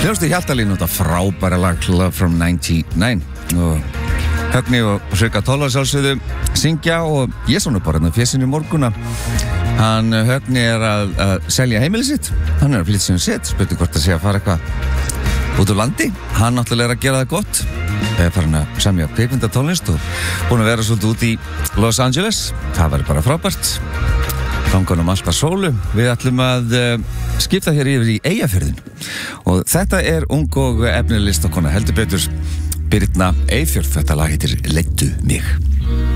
Hljómsveit Hjaltalín og þetta frábæra lag Love from 99 og Högni og Sigga Tolla sjálfsögðu syngja og ég sá nú bara hérna fjesinu morguna. Hann Högni að selja heimili sitt. Hann að flytja sínu sitt, spurning hvort að sé að fara eitthvað út úr landi. Hann náttúrulega að gera það gott. Farin að semja kvikmyndatónlist og búin að vera svolítið út í Los Angeles. Það var bara frábært. Gangunum alltaf sólu. Við ætlum að skipta hér yfir í Eyjafjörðin. Og þetta ung og efnileg listakona, heldur betur Birna Eyfjörð. Þetta lag heitir Leiddu mig.